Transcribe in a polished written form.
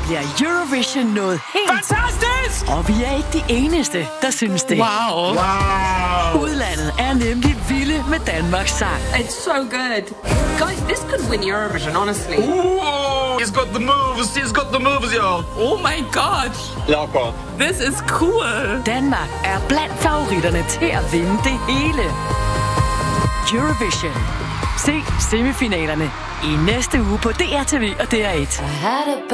bliver Eurovision noget helt... Fantastisk! Og vi er ikke de eneste, der synes det. Wow. Udlandet er nemlig vilde med Danmarks sang. It's so good. Guys, this could win Eurovision, honestly. Ooh, he's got the moves. He's got the moves, y'all. Oh my god. Lækker. This is cool. Danmark er blandt favoritterne til at vinde det hele. Eurovision. Se semifinalerne i næste uge på DRTV og DR1.